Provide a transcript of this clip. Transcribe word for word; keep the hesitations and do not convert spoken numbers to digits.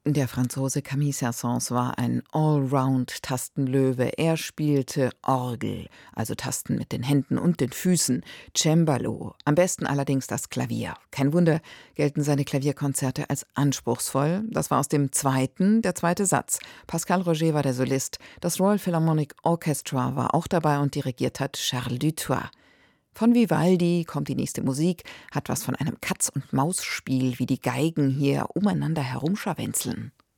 Der Franzose Camille Saint-Saëns war ein Allround-Tastenlöwe. Er spielte Orgel, also Tasten mit den Händen und den Füßen, Cembalo, am besten allerdings das Klavier. Kein Wunder, gelten seine Klavierkonzerte als anspruchsvoll. Das war aus dem zweiten, der zweite Satz. Pascal Roger war der Solist. Das Royal Philharmonic Orchestra war auch dabei und dirigiert hat Charles Dutoit. Von Vivaldi kommt die nächste Musik, hat was von einem Katz-und-Maus-Spiel, wie die Geigen hier umeinander herumscharwenzeln.